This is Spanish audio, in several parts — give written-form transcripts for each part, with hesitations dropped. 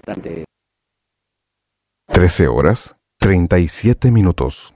importante. 13 horas, 37 minutos.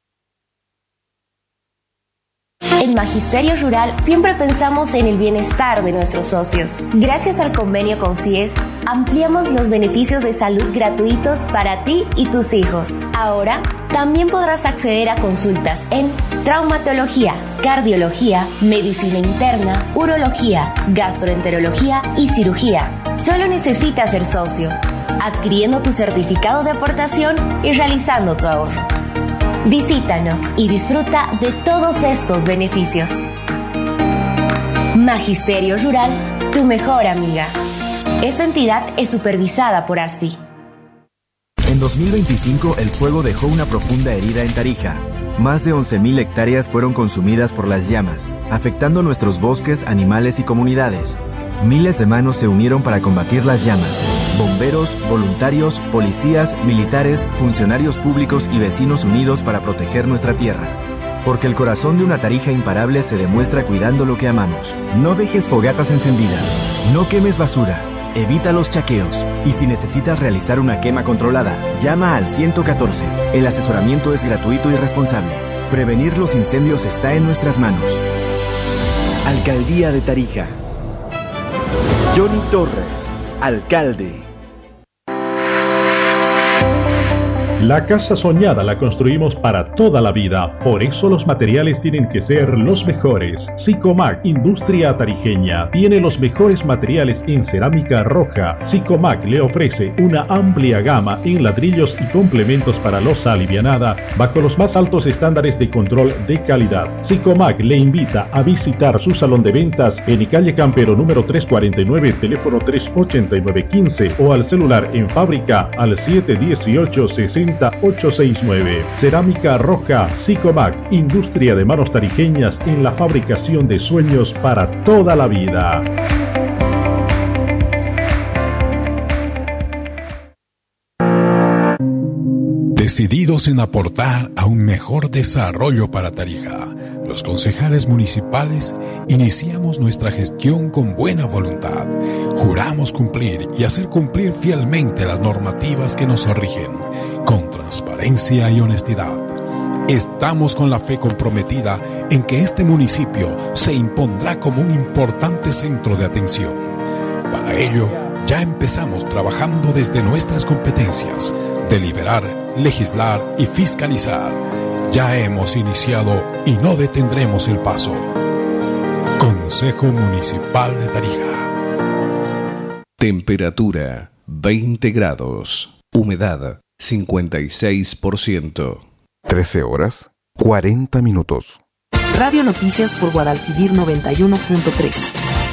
En Magisterio Rural siempre pensamos en el bienestar de nuestros socios. Gracias al convenio con CIES, ampliamos los beneficios de salud gratuitos para ti y tus hijos. Ahora, también podrás acceder a consultas en traumatología, cardiología, medicina interna, urología, gastroenterología y cirugía. Solo necesitas ser socio, adquiriendo tu certificado de aportación y realizando tu ahorro. Visítanos y disfruta de todos estos beneficios. Magisterio Rural, tu mejor amiga. Esta entidad es supervisada por ASFI. En 2025, el fuego dejó una profunda herida en Tarija. Más de 11.000 hectáreas fueron consumidas por las llamas, afectando nuestros bosques, animales y comunidades. Miles de manos se unieron para combatir las llamas. Bomberos, voluntarios, policías, militares, funcionarios públicos y vecinos unidos para proteger nuestra tierra. Porque el corazón de una Tarija imparable se demuestra cuidando lo que amamos. No dejes fogatas encendidas. No quemes basura. Evita los chaqueos. Y si necesitas realizar una quema controlada, llama al 114. El asesoramiento es gratuito y responsable. Prevenir los incendios está en nuestras manos. Alcaldía de Tarija. Johnny Torres, alcalde. La casa soñada la construimos para toda la vida, por eso los materiales tienen que ser los mejores. Sicomac, industria tarijeña, tiene los mejores materiales en cerámica roja. Sicomac le ofrece una amplia gama en ladrillos y complementos para losa alivianada, bajo los más altos estándares de control de calidad. Sicomac le invita a visitar su salón de ventas en calle Campero número 349, teléfono 38915 o al celular en fábrica al 718-60869. Cerámica roja Sicomac, industria de manos tarijeñas en la fabricación de sueños para toda la vida. Decididos en aportar a un mejor desarrollo para Tarija, los concejales municipales iniciamos nuestra gestión con buena voluntad. Juramos cumplir y hacer cumplir fielmente las normativas que nos rigen, con transparencia y honestidad. Estamos con la fe comprometida en que este municipio se impondrá como un importante centro de atención. Para ello, ya empezamos trabajando desde nuestras competencias, deliberar, legislar y fiscalizar. Ya hemos iniciado y no detendremos el paso. Consejo Municipal de Tarija. Temperatura 20 grados. Humedad 56%. 13 horas, 40 minutos. Radio Noticias por Guadalquivir 91.3.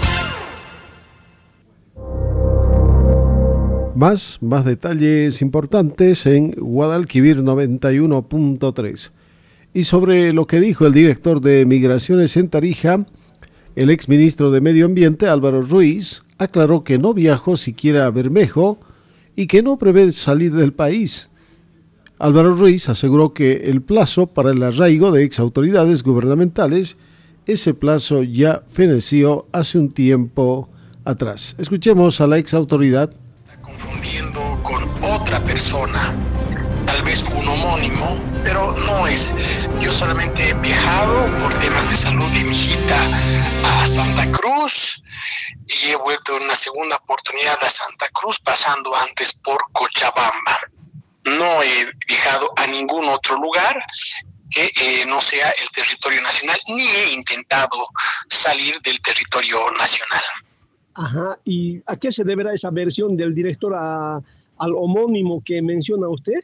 Más detalles importantes en Guadalquivir 91.3. Y sobre lo que dijo el director de Migraciones en Tarija, el exministro de Medio Ambiente, Álvaro Ruiz, aclaró que no viajó siquiera a Bermejo y que no prevé salir del país. Álvaro Ruiz aseguró que el plazo para el arraigo de exautoridades gubernamentales, ese plazo ya feneció hace un tiempo atrás. Escuchemos a la exautoridad. Está confundiendo con otra persona, tal vez un homónimo, pero no es. Yo solamente he viajado por temas de salud de mi hijita a Santa Cruz y he vuelto en una segunda oportunidad a Santa Cruz, pasando antes por Cochabamba. No he viajado a ningún otro lugar que no sea el territorio nacional, ni he intentado salir del territorio nacional. Ajá, ¿y a qué se deberá esa versión del director al homónimo que menciona usted?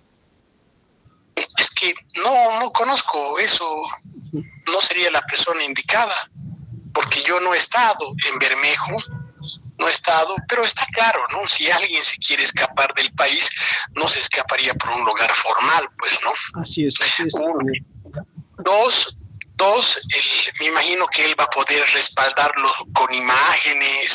Es que no conozco eso, no sería la persona indicada, porque yo no he estado en Bermejo, no he estado, pero está claro, ¿no? Si alguien se quiere escapar del país, no se escaparía por un lugar formal, pues, ¿no? Así es. Dos, me imagino que él va a poder respaldarlo con imágenes,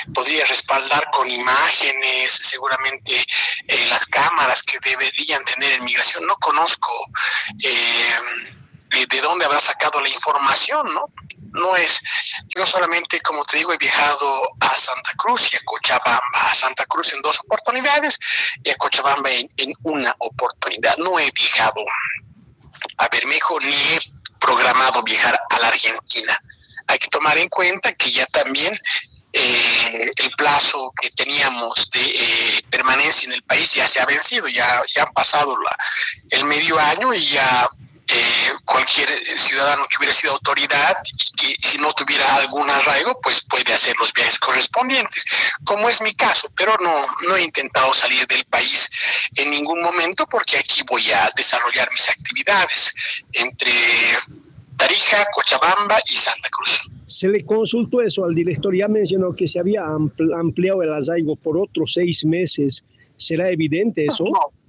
seguramente las cámaras que deberían tener en migración. No conozco de dónde habrá sacado la información, ¿no? no es, yo solamente, como te digo, he viajado a Santa Cruz y a Cochabamba, a Santa Cruz en 2 oportunidades y a Cochabamba en una oportunidad. No he viajado a Bermejo ni he programado viajar a la Argentina. Hay que tomar en cuenta que ya también el plazo que teníamos de permanencia en el país ya se ha vencido, ya han pasado el medio año y ya cualquier ciudadano que hubiera sido autoridad y que si no tuviera algún arraigo, pues puede hacer los viajes correspondientes, como es mi caso, pero no he intentado salir del país en ningún momento porque aquí voy a desarrollar mis actividades entre Tarija, Cochabamba y Santa Cruz. Se le consultó eso al director, ya mencionó que se había ampliado el arraigo por otros 6 meses. ¿Será evidente eso?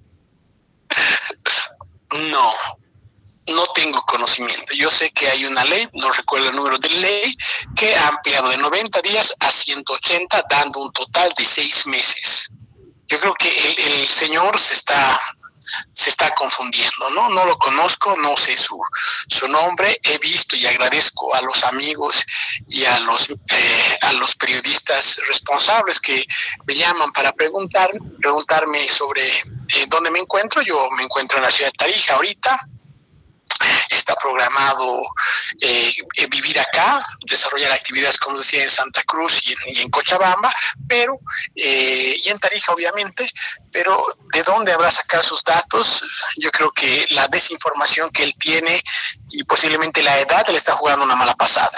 No tengo conocimiento. Yo sé que hay una ley, no recuerdo el número de ley, que ha ampliado de 90 días a 180, dando un total de 6 meses. Yo creo que el señor se está confundiendo, ¿no? No lo conozco, no sé su nombre. He visto y agradezco a los amigos y a los periodistas responsables que me llaman para preguntarme sobre dónde me encuentro. Yo me encuentro en la ciudad de Tarija ahorita. Está programado vivir acá, desarrollar actividades, como decía, en Santa Cruz y en Cochabamba, pero y en Tarija, obviamente, pero ¿de dónde habrá sacado sus datos? Yo creo que la desinformación que él tiene y posiblemente la edad le está jugando una mala pasada.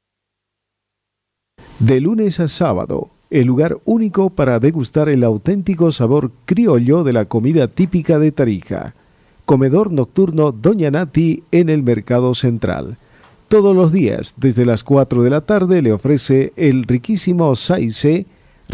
De lunes a sábado, el lugar único para degustar el auténtico sabor criollo de la comida típica de Tarija. Comedor nocturno Doña Nati en el Mercado Central. Todos los días, desde las 4 de la tarde, le ofrece el riquísimo saice,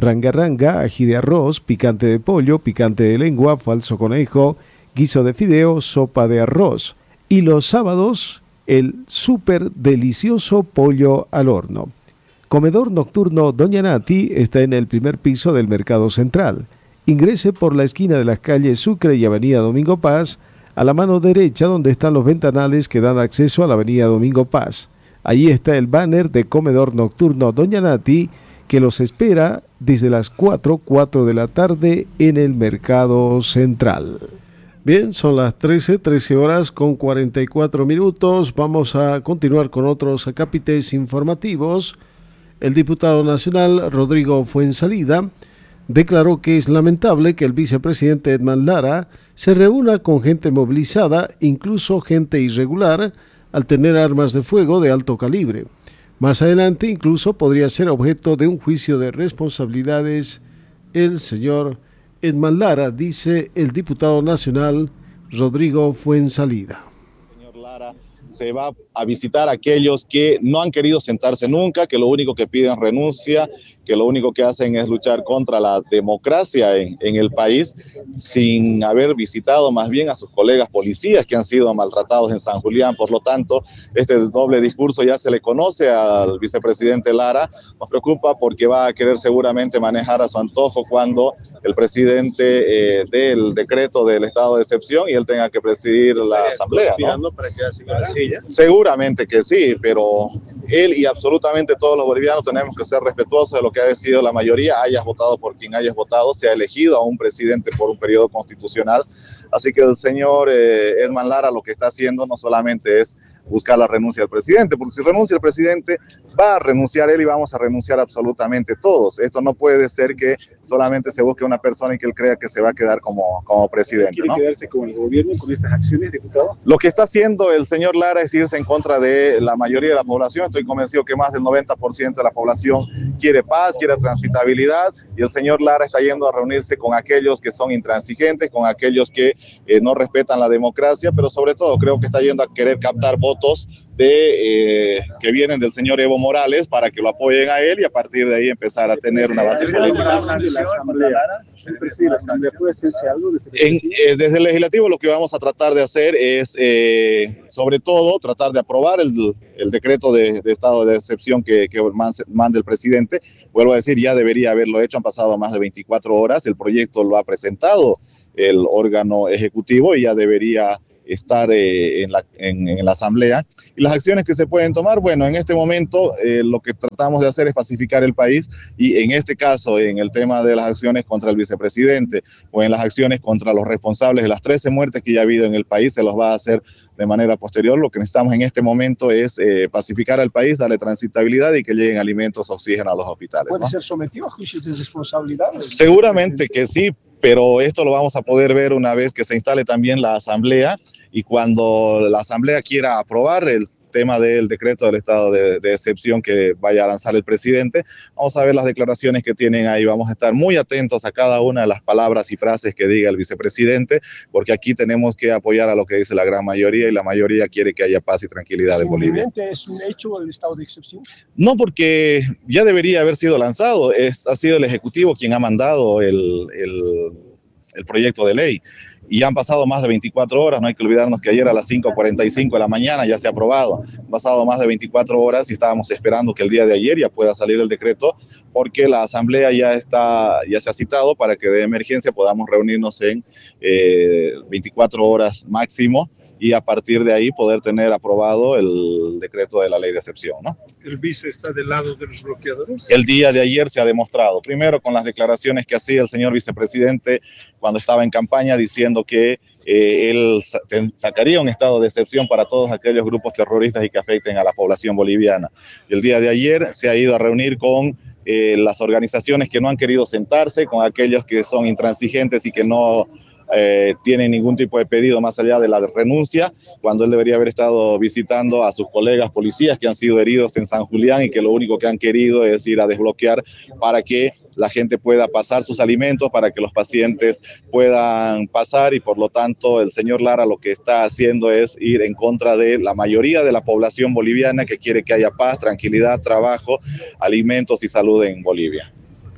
ranga, ají de arroz, picante de pollo, picante de lengua, falso conejo, guiso de fideo, sopa de arroz. Y los sábados, el súper delicioso pollo al horno. Comedor nocturno Doña Nati está en el primer piso del Mercado Central. Ingrese por la esquina de las calles Sucre y Avenida Domingo Paz, a la mano derecha donde están los ventanales que dan acceso a la avenida Domingo Paz. Allí está el banner de Comedor Nocturno Doña Nati, que los espera desde las 4 de la tarde en el Mercado Central. Bien, son las 13 horas con 44 minutos. Vamos a continuar con otros acápites informativos. El diputado nacional Rodrigo Fuenzalida declaró que es lamentable que el vicepresidente Edman Lara se reúna con gente movilizada, incluso gente irregular, al tener armas de fuego de alto calibre. Más adelante incluso podría ser objeto de un juicio de responsabilidades el señor Edman Lara, dice el diputado nacional Rodrigo Fuenzalida. Señor Lara se va a visitar a aquellos que no han querido sentarse nunca, que lo único que piden renuncia, que lo único que hacen es luchar contra la democracia en el país, sin haber visitado más bien a sus colegas policías que han sido maltratados en San Julián. Por lo tanto, este doble discurso ya se le conoce al vicepresidente Lara. Nos preocupa porque va a querer seguramente manejar a su antojo cuando el presidente dé el decreto del estado de excepción y él tenga que presidir la asamblea, ¿no? Para quedarse con la silla. Seguramente que sí, pero él y absolutamente todos los bolivianos tenemos que ser respetuosos de lo que ha decidido la mayoría, hayas votado por quien hayas votado, se ha elegido a un presidente por un periodo constitucional. Así que el señor Edman Lara lo que está haciendo no solamente es buscar la renuncia del presidente, porque si renuncia el presidente, va a renunciar él y vamos a renunciar absolutamente todos. Esto no puede ser que solamente se busque una persona y que él crea que se va a quedar como presidente, ¿Quiere ¿no? quedarse con el gobierno con estas acciones, diputado? Lo que está haciendo el señor Lara es irse en contra de la mayoría de la población. Estoy convencido que más del 90% de la población quiere paz, quiere transitabilidad, y el señor Lara está yendo a reunirse con aquellos que son intransigentes, con aquellos que no respetan la democracia, pero sobre todo creo que está yendo a querer captar votos que vienen del señor Evo Morales para que lo apoyen a él y a partir de ahí empezar a tener una base política. Desde el legislativo lo que vamos a tratar de hacer es sobre todo tratar de aprobar el decreto de estado de excepción que manda el presidente. Vuelvo a decir, ya debería haberlo hecho, han pasado más de 24 horas, el proyecto lo ha presentado el órgano ejecutivo y ya debería estar en la asamblea. Y las acciones que se pueden tomar, bueno, en este momento lo que tratamos de hacer es pacificar el país y en este caso, en el tema de las acciones contra el vicepresidente o en las acciones contra los responsables de las 13 muertes que ya ha habido en el país, se los va a hacer de manera posterior. Lo que necesitamos en este momento es pacificar al país, darle transitabilidad y que lleguen alimentos, oxígeno a los hospitales. ¿Puede ser sometido a juicios de responsabilidad? Seguramente que sí, pero esto lo vamos a poder ver una vez que se instale también la asamblea y cuando la asamblea quiera aprobar el tema del decreto del estado de excepción que vaya a lanzar el presidente. Vamos a ver las declaraciones que tienen ahí, vamos a estar muy atentos a cada una de las palabras y frases que diga el vicepresidente, porque aquí tenemos que apoyar a lo que dice la gran mayoría y la mayoría quiere que haya paz y tranquilidad en Bolivia. ¿Es un hecho el estado de excepción? No, porque ya debería haber sido lanzado, ha sido el Ejecutivo quien ha mandado el proyecto de ley. Y han pasado más de 24 horas, no hay que olvidarnos que ayer a las 5:45 de la mañana ya se ha aprobado. Han pasado más de 24 horas y estábamos esperando que el día de ayer ya pueda salir el decreto, porque la asamblea ya se ha citado para que de emergencia podamos reunirnos en 24 horas máximo y a partir de ahí poder tener aprobado el decreto de la ley de excepción, ¿no? ¿El vice está del lado de los bloqueadores? El día de ayer se ha demostrado, primero con las declaraciones que hacía el señor vicepresidente cuando estaba en campaña diciendo que él sacaría un estado de excepción para todos aquellos grupos terroristas y que afecten a la población boliviana. El día de ayer se ha ido a reunir con las organizaciones que no han querido sentarse, con aquellos que son intransigentes y que no tienen ningún tipo de pedido más allá de la renuncia, cuando él debería haber estado visitando a sus colegas policías que han sido heridos en San Julián y que lo único que han querido es ir a desbloquear para que la gente pueda pasar sus alimentos, para que los pacientes puedan pasar y por lo tanto el señor Lara lo que está haciendo es ir en contra de la mayoría de la población boliviana que quiere que haya paz, tranquilidad, trabajo, alimentos y salud en Bolivia.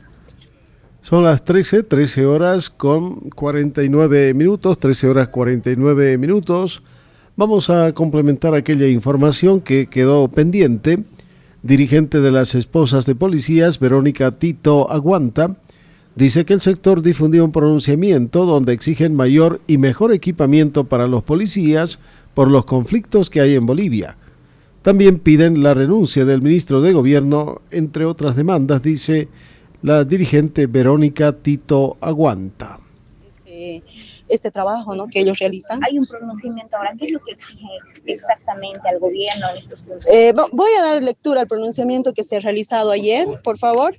Son las 13 horas con 49 minutos, 13 horas 49 minutos. Vamos a complementar aquella información que quedó pendiente. Dirigente de las esposas de policías, Verónica Tito Aguanta, dice que el sector difundió un pronunciamiento donde exigen mayor y mejor equipamiento para los policías por los conflictos que hay en Bolivia. También piden la renuncia del ministro de Gobierno, entre otras demandas, dice la dirigente Verónica Tito Aguanta. Este trabajo, ¿no?, que ellos realizan. Hay un pronunciamiento ahora. ¿Qué es lo que exige exactamente al gobierno en estos puntos? Voy a dar lectura al pronunciamiento que se ha realizado ayer, por favor.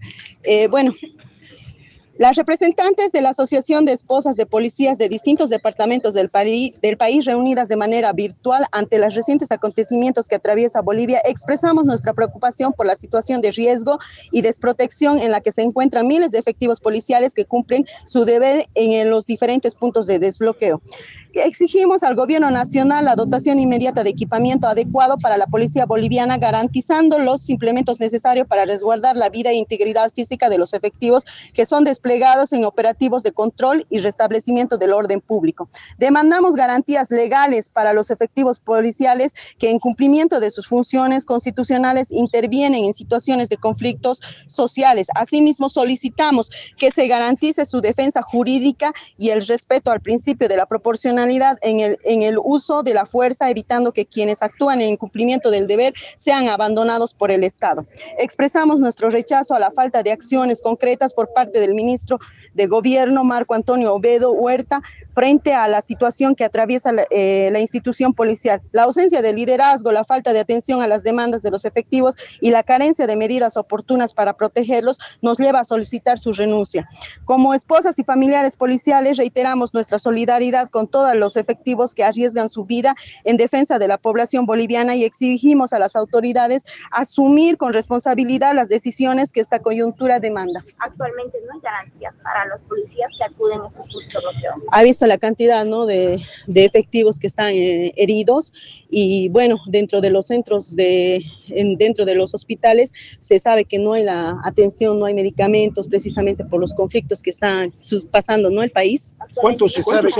Las representantes de la Asociación de Esposas de Policías de distintos departamentos del país reunidas de manera virtual ante los recientes acontecimientos que atraviesa Bolivia, expresamos nuestra preocupación por la situación de riesgo y desprotección en la que se encuentran miles de efectivos policiales que cumplen su deber en los diferentes puntos de desbloqueo. Exigimos al gobierno nacional la dotación inmediata de equipamiento adecuado para la policía boliviana, garantizando los implementos necesarios para resguardar la vida e integridad física de los efectivos que son desplegados en operativos de control y restablecimiento del orden público. Demandamos garantías legales para los efectivos policiales que en cumplimiento de sus funciones constitucionales intervienen en situaciones de conflictos sociales. Asimismo, solicitamos que se garantice su defensa jurídica y el respeto al principio de la proporcionalidad en el uso de la fuerza, evitando que quienes actúan en incumplimiento del deber sean abandonados por el Estado. Expresamos nuestro rechazo a la falta de acciones concretas por parte del ministro de Gobierno, Marco Antonio Ovedo Huerta, frente a la situación que atraviesa la institución policial. La ausencia de liderazgo, la falta de atención a las demandas de los efectivos y la carencia de medidas oportunas para protegerlos nos lleva a solicitar su renuncia. Como esposas y familiares policiales, reiteramos nuestra solidaridad con todos los efectivos que arriesgan su vida en defensa de la población boliviana y exigimos a las autoridades asumir con responsabilidad las decisiones que esta coyuntura demanda. Actualmente no hay garantías para los policías que acuden a estos puntos de bloqueo. Ha visto la cantidad, ¿no?, de efectivos que están heridos y bueno, dentro de los centros, dentro de los hospitales se sabe que no hay la atención, no hay medicamentos precisamente por los conflictos que están pasando, ¿no?, el país. ¿Cuántos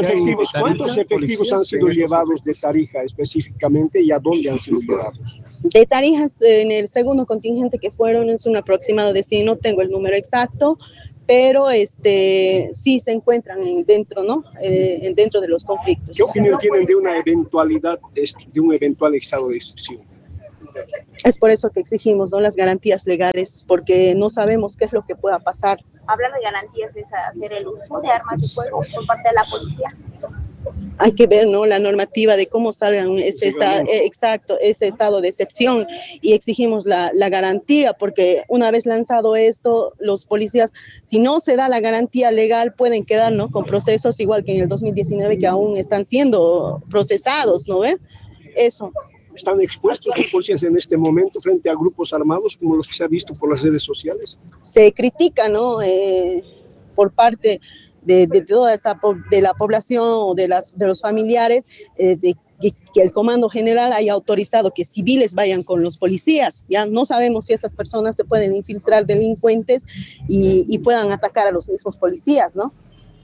efectivos han sido llevados de Tarija específicamente y a dónde han sido llevados? De Tarija, en el segundo contingente que fueron, es un aproximado de 100, no tengo el número exacto, pero sí se encuentran dentro, ¿no? Dentro de los conflictos. ¿Qué opinión tienen de una eventualidad, de un eventual estado de excepción? Es por eso que exigimos, ¿no?, las garantías legales, porque no sabemos qué es lo que pueda pasar. Hablar de garantías es hacer el uso de armas de fuego por parte de la policía. Hay que ver, ¿no?, la normativa de cómo salgan este estado de excepción, y exigimos la garantía, porque una vez lanzado esto, los policías, si no se da la garantía legal, pueden quedar, ¿no?, con procesos igual que en el 2019, que aún están siendo procesados, ¿no ve? Eso. ¿Están expuestos los policías en este momento frente a grupos armados como los que se ha visto por las redes sociales? Se critica, ¿no?, por parte de toda de la población o de los familiares, de que el Comando General haya autorizado que civiles vayan con los policías. Ya no sabemos si estas personas se pueden infiltrar delincuentes y puedan atacar a los mismos policías, ¿no?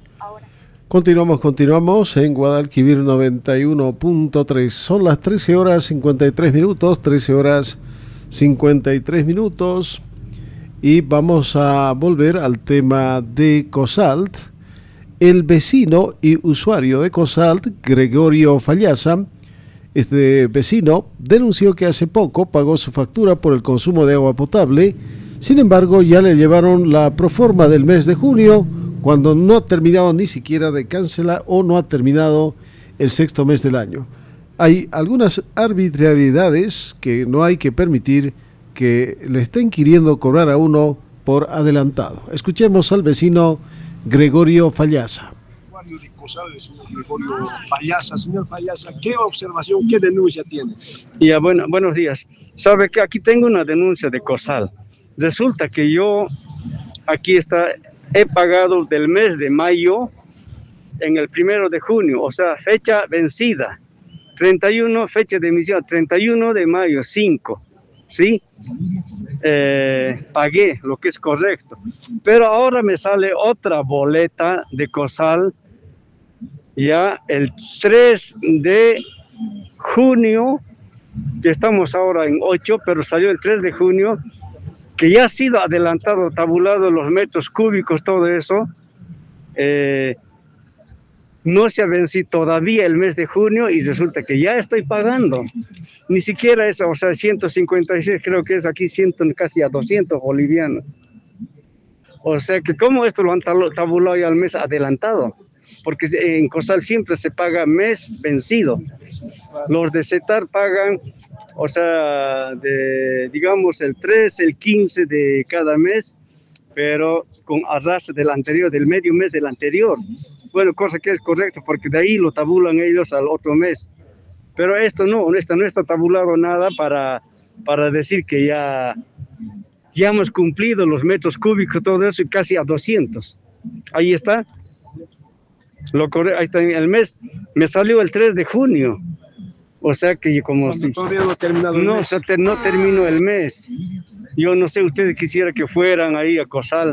Continuamos en Guadalquivir 91.3. Son las 13 horas 53 minutos, 13 horas 53 minutos, y vamos a volver al tema de Cosalt. El vecino y usuario de Cosalt, Gregorio Fallaza, este vecino denunció que hace poco pagó su factura por el consumo de agua potable. Sin embargo, ya le llevaron la proforma del mes de junio, cuando no ha terminado ni siquiera de cancelar o no ha terminado el sexto mes del año. Hay algunas arbitrariedades que no hay que permitir que le estén queriendo cobrar a uno por adelantado. Escuchemos al vecino Gregorio Fallaza. De Cosal, el señor Gregorio Fallaza. Señor Fallaza, ¿qué observación, qué denuncia tiene? Ya, buenos días. Sabe que aquí tengo una denuncia de Cosal. Resulta que yo, aquí está, he pagado del mes de mayo en el 1 de junio, o sea, fecha vencida. 31, fecha de emisión, 31 de mayo, 5, ¿sí? Pagué lo que es correcto, pero ahora me sale otra boleta de Cosal, ya el 3 de junio, que estamos ahora en 8, pero salió el 3 de junio, que ya ha sido adelantado, tabulado los metros cúbicos, todo eso. No se ha vencido todavía el mes de junio y resulta que ya estoy pagando. Ni siquiera eso, o sea, 156 creo que es aquí, 100, casi a 200 bolivianos. O sea que como esto lo han tabulado ya al mes adelantado, porque en Cosal siempre se paga mes vencido. Los de CETAR pagan, o sea, digamos el 3, el 15 de cada mes, pero con arrastre del anterior, del medio mes del anterior. Bueno, cosa que es correcto, porque de ahí lo tabulan ellos al otro mes. Pero esto no está tabulado nada para decir que ya hemos cumplido los metros cúbicos, todo eso, y casi a 200. Ahí está. Ahí está el mes. Me salió el 3 de junio. O sea que como si... Todavía no ha terminado el mes. No terminó el mes. Yo no sé, ustedes quisiera que fueran ahí a Cosal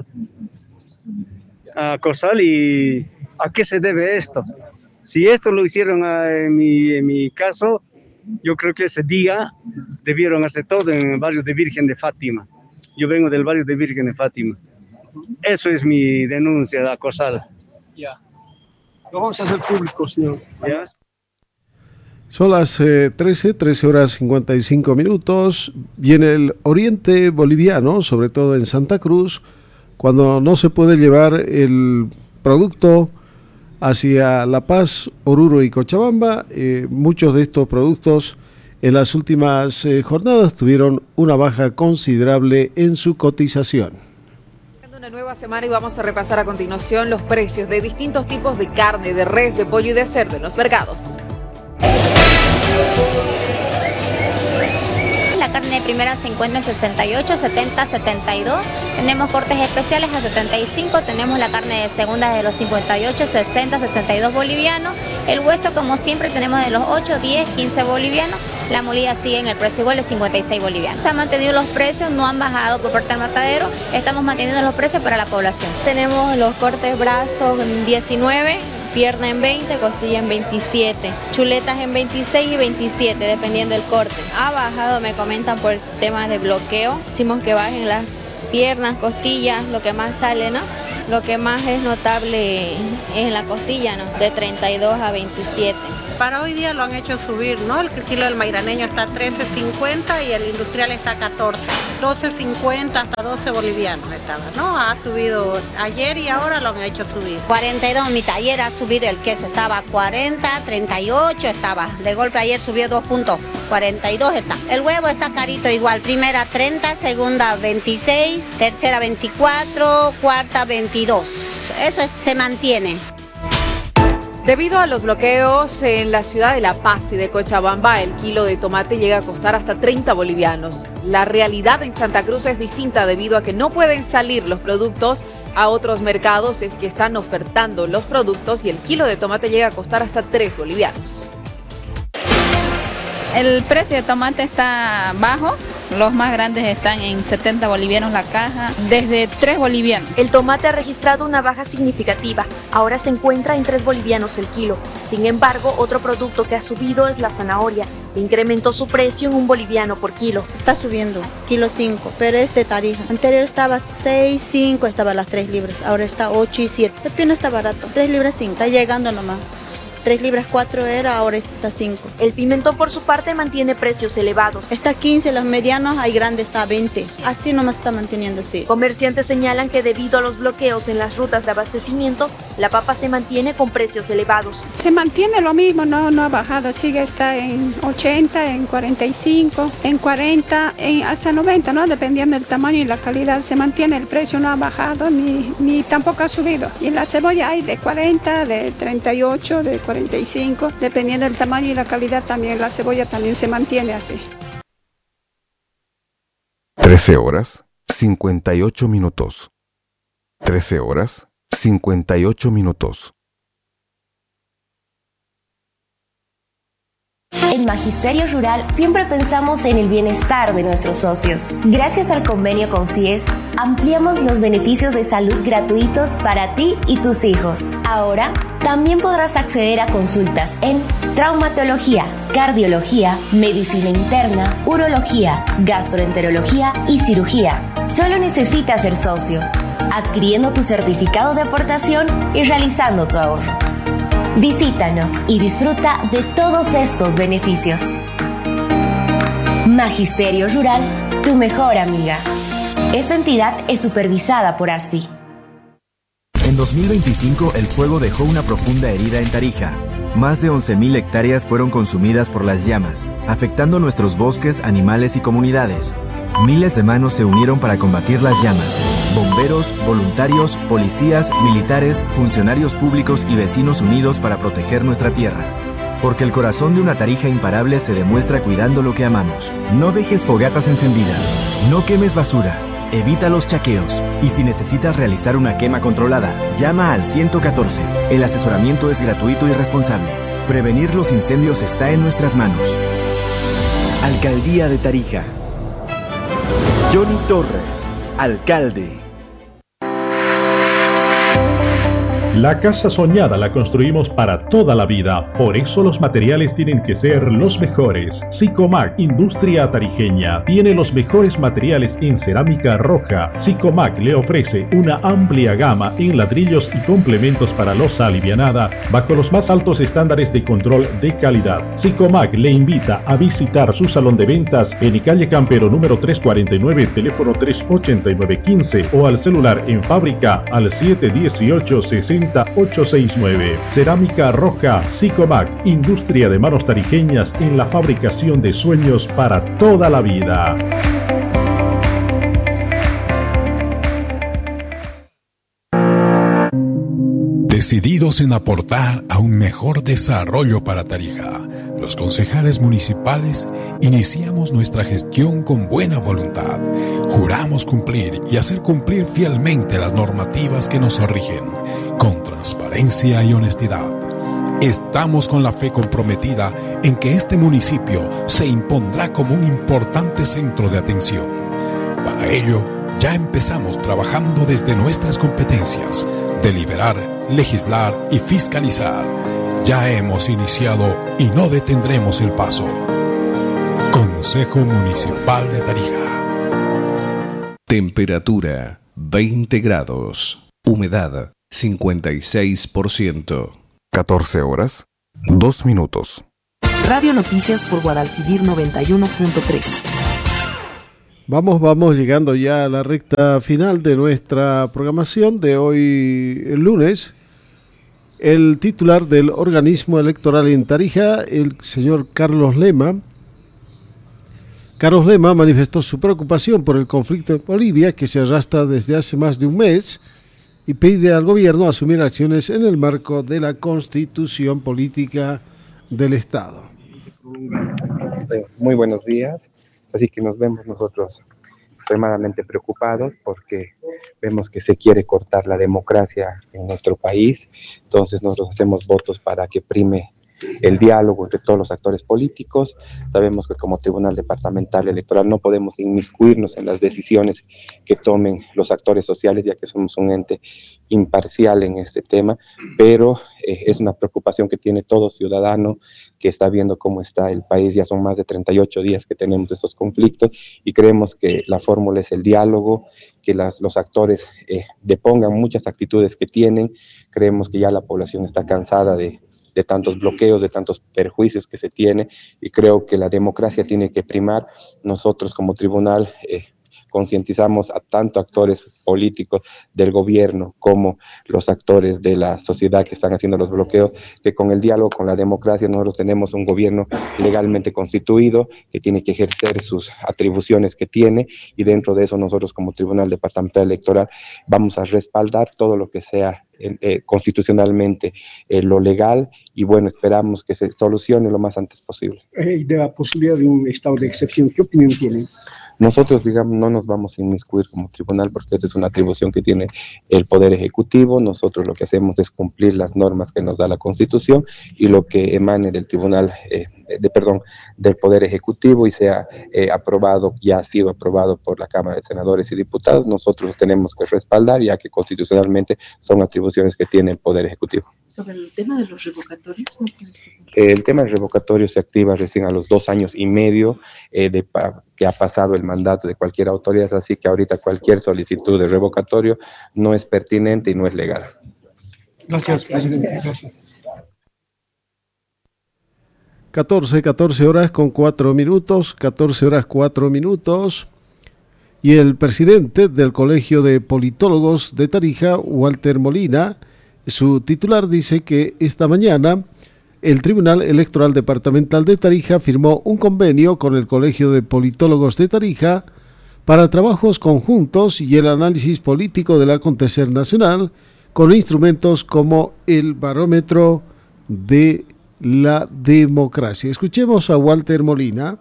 y ¿a qué se debe esto? Si esto lo hicieron en mi caso, yo creo que ese día debieron hacer todo en el barrio de Virgen de Fátima. Yo vengo del barrio de Virgen de Fátima. Eso es mi denuncia a Cosal. Ya. Lo vamos a hacer público, señor. ¿Ya? Son las 13 horas 55 minutos. Y en el oriente boliviano, sobre todo en Santa Cruz, cuando no se puede llevar el producto hacia La Paz, Oruro y Cochabamba, muchos de estos productos en las últimas jornadas tuvieron una baja considerable en su cotización. Una nueva semana y vamos a repasar a continuación los precios de distintos tipos de carne, de res, de pollo y de cerdo en los mercados. La carne de primera se encuentra en 68, 70, 72. Tenemos cortes especiales a 75. Tenemos la carne de segunda de los 58, 60, 62 bolivianos. El hueso, como siempre, tenemos de los 8, 10, 15 bolivianos. La molida sigue en el precio igual de 56 bolivianos. Se han mantenido los precios, no han bajado por parte del matadero. Estamos manteniendo los precios para la población. Tenemos los cortes brazos en 19. Pierna en 20, costilla en 27, chuletas en 26 y 27, dependiendo del corte. Ha bajado, me comentan, por temas de bloqueo. Hicimos que bajen las piernas, costillas, lo que más sale, ¿no? Lo que más es notable es en la costilla, ¿no? De 32 a 27. Para hoy día lo han hecho subir, ¿no? El kilo del mairaneño está a 13.50 y el industrial está a 14. 12.50 hasta 12 bolivianos estaba, ¿no? Ha subido ayer y ahora lo han hecho subir. 42, mi taller ha subido el queso, estaba a 40, 38 estaba. De golpe ayer subió 2 puntos, 42 está. El huevo está carito igual, primera 30, segunda 26, tercera 24, cuarta 22. Eso se mantiene. Debido a los bloqueos en la ciudad de La Paz y de Cochabamba, el kilo de tomate llega a costar hasta 30 bolivianos. La realidad en Santa Cruz es distinta debido a que no pueden salir los productos a otros mercados, es que están ofertando los productos y el kilo de tomate llega a costar hasta 3 bolivianos. El precio de tomate está bajo, los más grandes están en 70 bolivianos la caja, desde 3 bolivianos. El tomate ha registrado una baja significativa, ahora se encuentra en 3 bolivianos el kilo. Sin embargo, otro producto que ha subido es la zanahoria, que incrementó su precio en 1 boliviano por kilo. Está subiendo, kilo 5, pero es de Tarija. Anterior estaba 6, 5, estaba las 3 libras, ahora está 8 y 7. El pino está barato, 3 libras 5, está llegando nomás. 3 libras 4 era, ahora está 5. El pimentón por su parte mantiene precios elevados. Está 15, los medianos, hay grande está 20. Así nomás está manteniendo, sí. Comerciantes señalan que debido a los bloqueos en las rutas de abastecimiento, la papa se mantiene con precios elevados. Se mantiene lo mismo, no ha bajado, sigue, está en 80, en 45, en 40, hasta 90, ¿no? Dependiendo del tamaño y la calidad, se mantiene el precio, no ha bajado ni tampoco ha subido. Y la cebolla hay de 40, de 38, de 45, dependiendo del tamaño y la calidad también, la cebolla también se mantiene así. 13 horas, 58 minutos. 13 horas, 58 minutos. En Magisterio Rural siempre pensamos en el bienestar de nuestros socios. Gracias al convenio con CIES, ampliamos los beneficios de salud gratuitos para ti y tus hijos. Ahora, también podrás acceder a consultas en traumatología, cardiología, medicina interna, urología, gastroenterología y cirugía. Solo necesitas ser socio, adquiriendo tu certificado de aportación y realizando tu ahorro. Visítanos y disfruta de todos estos beneficios. Magisterio Rural, tu mejor amiga. Esta entidad es supervisada por ASFI. En 2025, el fuego dejó una profunda herida en Tarija. Más de 11.000 hectáreas fueron consumidas por las llamas, afectando nuestros bosques, animales y comunidades. Miles de manos se unieron para combatir las llamas. Bomberos, voluntarios, policías, militares, funcionarios públicos y vecinos unidos para proteger nuestra tierra. Porque el corazón de una Tarija imparable se demuestra cuidando lo que amamos. No dejes fogatas encendidas. No quemes basura. Evita los chaqueos. Y si necesitas realizar una quema controlada, llama al 114. El asesoramiento es gratuito y responsable. Prevenir los incendios está en nuestras manos. Alcaldía de Tarija. Johnny Torres, alcalde. La casa soñada la construimos para toda la vida, por eso los materiales tienen que ser los mejores. Sicomac, industria tarijeña, tiene los mejores materiales en cerámica roja. Sicomac le ofrece una amplia gama en ladrillos y complementos para losa alivianada, bajo los más altos estándares de control de calidad. Sicomac le invita a visitar su salón de ventas en calle Campero número 349, teléfono 38915 o al celular en fábrica al 718-60869. Cerámica roja Sicomac, industria de manos tarijeñas en la fabricación de sueños para toda la vida. Decididos en aportar a un mejor desarrollo para Tarija, los concejales municipales iniciamos nuestra gestión con buena voluntad. Juramos cumplir y hacer cumplir fielmente las normativas que nos rigen, con transparencia y honestidad. Estamos con la fe comprometida en que este municipio se impondrá como un importante centro de atención. Para ello, ya empezamos trabajando desde nuestras competencias, deliberar, legislar y fiscalizar. Ya hemos iniciado y no detendremos el paso. Consejo Municipal de Tarija. Temperatura 20 grados. Humedad 56%. 14 horas, 2 minutos. Radio Noticias por Guadalquivir 91.3. Vamos llegando ya a la recta final de nuestra programación de hoy, el lunes. El titular del organismo electoral en Tarija, el señor Carlos Lema, manifestó su preocupación por el conflicto en Bolivia, que se arrastra desde hace más de un mes, y pide al gobierno asumir acciones en el marco de la Constitución Política del Estado. Muy buenos días. Así que nos vemos nosotros extremadamente preocupados porque vemos que se quiere cortar la democracia en nuestro país. Entonces nosotros hacemos votos para que prime el diálogo entre todos los actores políticos. Sabemos que como Tribunal Departamental Electoral no podemos inmiscuirnos en las decisiones que tomen los actores sociales, ya que somos un ente imparcial en este tema, pero es una preocupación que tiene todo ciudadano que está viendo cómo está el país. Ya son más de 38 días que tenemos estos conflictos y creemos que la fórmula es el diálogo, que los actores depongan muchas actitudes que tienen. Creemos que ya la población está cansada de tantos bloqueos, de tantos perjuicios que se tiene, y creo que la democracia tiene que primar. Nosotros como tribunal concientizamos a tanto actores políticos del gobierno como los actores de la sociedad que están haciendo los bloqueos, que con el diálogo, con la democracia, nosotros tenemos un gobierno legalmente constituido que tiene que ejercer sus atribuciones que tiene, y dentro de eso nosotros como Tribunal Departamental Electoral vamos a respaldar todo lo que sea constitucionalmente lo legal, y bueno, esperamos que se solucione lo más antes posible. De la posibilidad de un estado de excepción, ¿qué opinión tienen? Nosotros, digamos, no nos vamos a inmiscuir como tribunal porque esa es una atribución que tiene el Poder Ejecutivo. Nosotros lo que hacemos es cumplir las normas que nos da la Constitución y lo que emane del Tribunal, del Poder Ejecutivo y sea aprobado, ya ha sido aprobado por la Cámara de Senadores y Diputados, nosotros tenemos que respaldar, ya que constitucionalmente son atribuciones que tiene el Poder Ejecutivo. Sobre el tema de los revocatorios, ¿no? El tema del revocatorio se activa recién a los 2 años y medio que ha pasado el mandato de cualquier autoridad, así que ahorita cualquier solicitud de revocatorio no es pertinente y no es legal. Gracias, presidente. Gracias. 14 horas con 4 minutos, 14 horas 4 minutos. Y el presidente del Colegio de Politólogos de Tarija, Walter Molina, su titular, dice que esta mañana el Tribunal Electoral Departamental de Tarija firmó un convenio con el Colegio de Politólogos de Tarija para trabajos conjuntos y el análisis político del acontecer nacional con instrumentos como el barómetro de la democracia. Escuchemos a Walter Molina.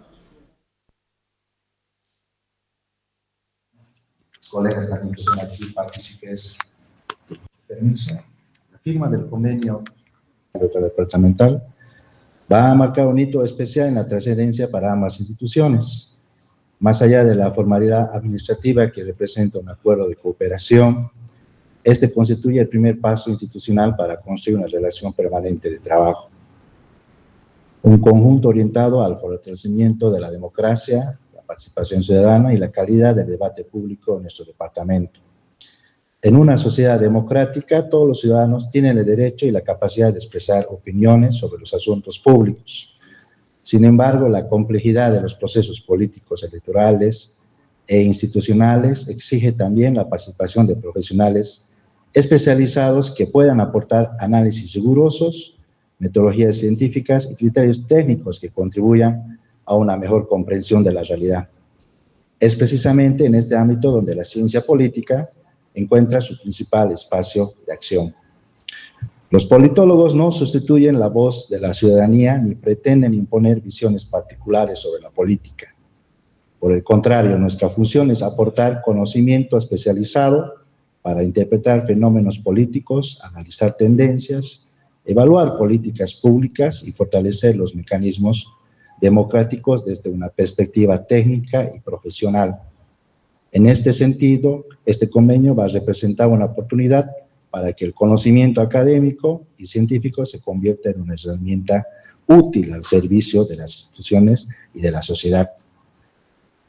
Colegas también que son aquí partícipes. Permiso. La firma del convenio departamental va a marcar un hito especial en la trascendencia para ambas instituciones. Más allá de la formalidad administrativa que representa un acuerdo de cooperación, este constituye el primer paso institucional para construir una relación permanente de trabajo. Un conjunto orientado al fortalecimiento de la democracia, la participación ciudadana y la calidad del debate público en nuestro departamento. En una sociedad democrática, todos los ciudadanos tienen el derecho y la capacidad de expresar opiniones sobre los asuntos públicos. Sin embargo, la complejidad de los procesos políticos, electorales e institucionales exige también la participación de profesionales especializados que puedan aportar análisis rigurosos, metodologías científicas y criterios técnicos que contribuyan a una mejor comprensión de la realidad. Es precisamente en este ámbito donde la ciencia política encuentra su principal espacio de acción. Los politólogos no sustituyen la voz de la ciudadanía ni pretenden imponer visiones particulares sobre la política. Por el contrario, nuestra función es aportar conocimiento especializado para interpretar fenómenos políticos, analizar tendencias, evaluar políticas públicas y fortalecer los mecanismos democráticos desde una perspectiva técnica y profesional. En este sentido, este convenio va a representar una oportunidad para que el conocimiento académico y científico se convierta en una herramienta útil al servicio de las instituciones y de la sociedad.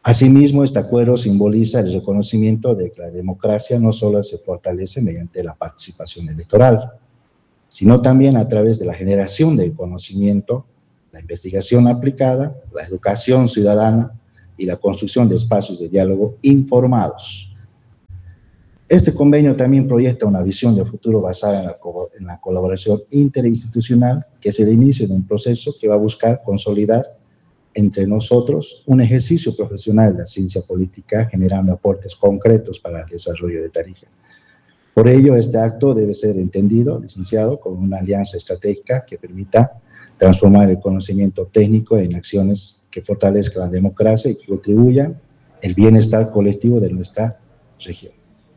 Asimismo, este acuerdo simboliza el reconocimiento de que la democracia no solo se fortalece mediante la participación electoral, sino también a través de la generación del conocimiento, la investigación aplicada, la educación ciudadana y la construcción de espacios de diálogo informados. Este convenio también proyecta una visión de futuro basada en la colaboración interinstitucional, que es el inicio de un proceso que va a buscar consolidar entre nosotros un ejercicio profesional de la ciencia política, generando aportes concretos para el desarrollo de Tarija. Por ello, este acto debe ser entendido, licenciado, como una alianza estratégica que permita transformar el conocimiento técnico en acciones que fortalezcan la democracia y que contribuyan al bienestar colectivo de nuestra región.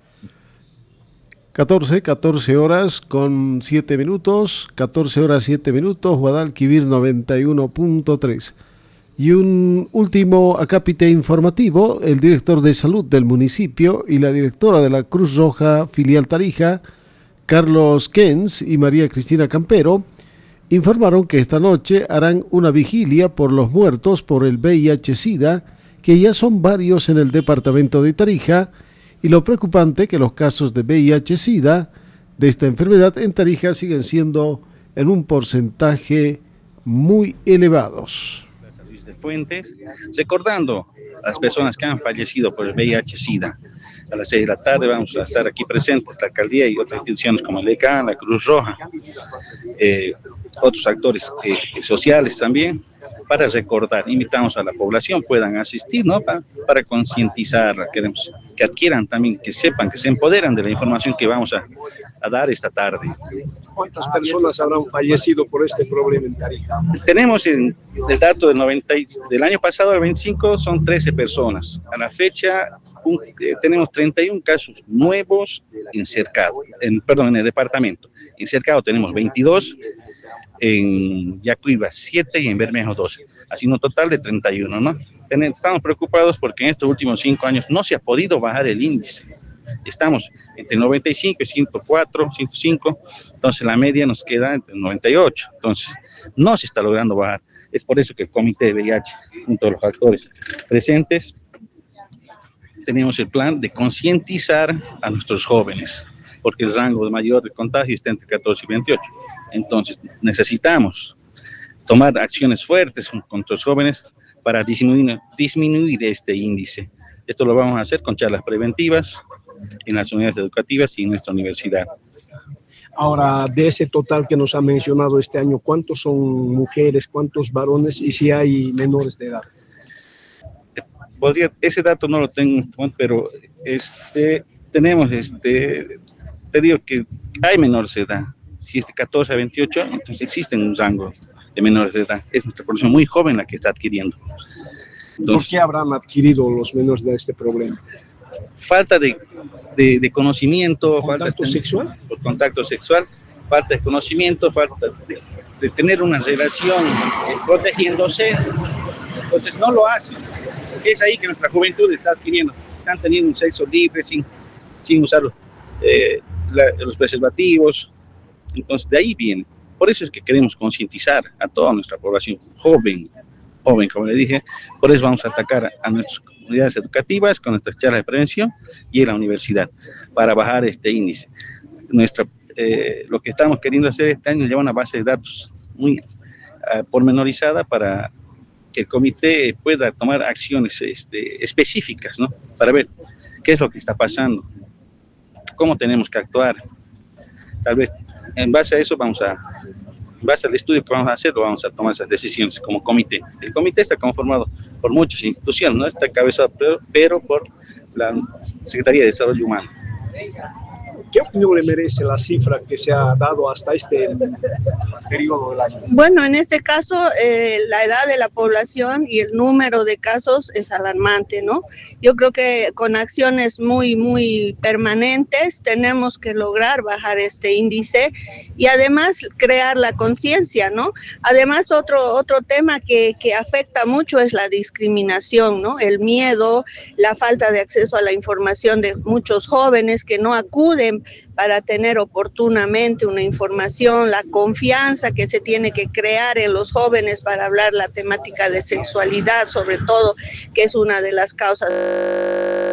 14 horas con 7 minutos, 14 horas 7 minutos, Guadalquivir 91.3. Y un último acápite informativo: el director de salud del municipio y la directora de la Cruz Roja Filial Tarija, Carlos Kens y María Cristina Campero, informaron que esta noche harán una vigilia por los muertos por el VIH-Sida, que ya son varios en el departamento de Tarija, y lo preocupante que los casos de VIH-Sida de esta enfermedad en Tarija siguen siendo en un porcentaje muy elevados. De Fuentes, recordando a las personas que han fallecido por el VIH-Sida. A las 6 de la tarde vamos a estar aquí presentes, la alcaldía y otras instituciones como el ECA, la Cruz Roja, otros actores sociales también, para recordar. Invitamos a la población, puedan asistir, ¿no? Para concientizar, queremos que adquieran también, que sepan, que se empoderan de la información que vamos a dar esta tarde. ¿Cuántas personas habrán fallecido por este problema en Tarija? Tenemos el dato del año pasado, el 25, son 13 personas. A la fecha tenemos 31 casos nuevos en Cercado, en el departamento. En Cercado tenemos 22, en Yacuiba 7 y en Bermejo 12. Así un total de 31, ¿no? Estamos preocupados porque en estos últimos 5 años no se ha podido bajar el índice. Estamos entre 95 y 104, 105, entonces la media nos queda entre 98, entonces no se está logrando bajar. Es por eso que el Comité de VIH, junto a los actores presentes, tenemos el plan de concientizar a nuestros jóvenes, porque el rango de mayor de contagio está entre 14 y 28. Entonces necesitamos tomar acciones fuertes contra los jóvenes para disminuir este índice. Esto lo vamos a hacer con charlas preventivas en las unidades educativas y en nuestra universidad. Ahora, de ese total que nos ha mencionado este año, ¿cuántos son mujeres, cuántos varones y si hay menores de edad? Ese dato no lo tengo, pero tenemos, te digo que hay menores de edad. Si es de 14 a 28, entonces existe un rango de menores de edad. Es nuestra población muy joven la que está adquiriendo. Entonces, ¿por qué habrán adquirido los menores de este problema? Falta de conocimiento, ¿Contacto sexual? Por contacto sexual, falta de conocimiento, falta de tener una relación protegiéndose. Entonces no lo hacen. Es ahí que nuestra juventud está adquiriendo. Están teniendo un sexo libre sin usar los preservativos. Entonces de ahí viene. Por eso es que queremos concientizar a toda nuestra población joven, como le dije. Por eso vamos a atacar a nuestras comunidades educativas con nuestras charlas de prevención y en la universidad para bajar este índice. Lo que estamos queriendo hacer este año es llevar una base de datos muy pormenorizada para que el comité pueda tomar acciones específicas, ¿no? Para ver qué es lo que está pasando, cómo tenemos que actuar. Tal vez en base a eso en base al estudio que vamos a hacer, vamos a tomar esas decisiones como comité. El comité está conformado por muchas instituciones, no está encabezado pero por la Secretaría de Desarrollo Humano. ¿Qué opinión le merece la cifra que se ha dado hasta este periodo del año? Bueno, en este caso, la edad de la población y el número de casos es alarmante, ¿no? Yo creo que con acciones muy permanentes tenemos que lograr bajar este índice y además crear la conciencia, ¿no? Además, otro tema que afecta mucho es la discriminación, ¿no? El miedo, la falta de acceso a la información de muchos jóvenes que no acuden también para tener oportunamente una información, la confianza que se tiene que crear en los jóvenes para hablar la temática de sexualidad, sobre todo, que es una de las causas